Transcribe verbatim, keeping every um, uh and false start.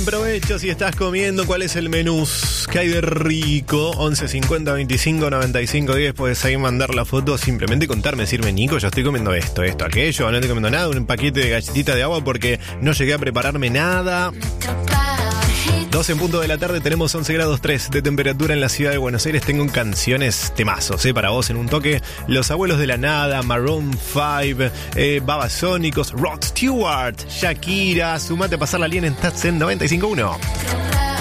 provecho si estás comiendo. ¿Cuál es el menú? ¿Qué hay de rico? once cincuenta veinticinco noventa y cinco diez. Puedes ahí mandar la foto, simplemente contarme, decirme, Nico, yo estoy comiendo esto, esto, aquello, no estoy comiendo nada, un paquete de galletita de agua porque no llegué a prepararme nada. doce en punto de la tarde, tenemos once grados tres de temperatura en la ciudad de Buenos Aires. Tengo canciones temazos, ¿eh? Para vos en un toque. Los Abuelos de la Nada, Maroon cinco, eh, Babasónicos, Rod Stewart, Shakira. Sumate a pasar la línea en Tats en noventa y cinco punto uno.